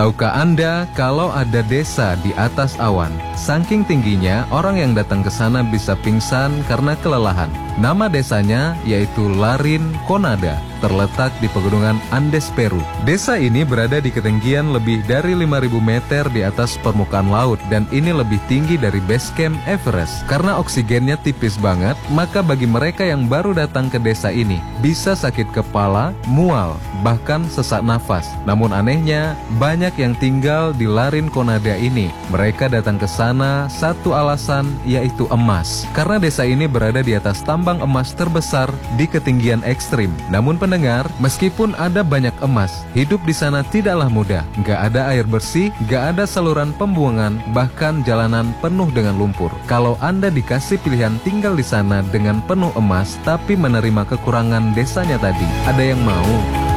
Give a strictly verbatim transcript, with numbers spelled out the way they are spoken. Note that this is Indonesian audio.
Tahukah Anda kalau ada desa di atas awan? Saking tingginya, orang yang datang ke sana bisa pingsan karena kelelahan. Nama desanya yaitu Larin Conada, terletak di pegunungan Andes, Peru. Desa ini berada di ketinggian lebih dari lima ribu meter di atas permukaan laut, dan ini lebih tinggi dari base camp Everest. Karena oksigennya tipis banget, maka bagi mereka yang baru datang ke desa ini, bisa sakit kepala, mual, bahkan sesak nafas. Namun anehnya, banyak yang tinggal di Larin Conada ini. Mereka datang ke sana satu alasan, yaitu emas. Karena desa ini berada di atas tambang emas terbesar di ketinggian ekstrim. Namun pendengar, meskipun ada banyak emas, hidup di sana tidaklah mudah. Gak ada air bersih, gak ada saluran pembuangan, bahkan jalanan penuh dengan lumpur. Kalau Anda dikasih pilihan tinggal di sana dengan penuh emas, tapi menerima kekurangan desanya tadi, ada yang mau?